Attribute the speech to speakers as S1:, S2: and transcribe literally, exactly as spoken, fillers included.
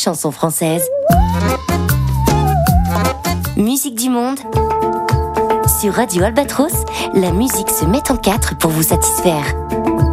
S1: chansons françaises. Musique du monde. Sur Radio Albatros, la musique se met en quatre pour vous satisfaire.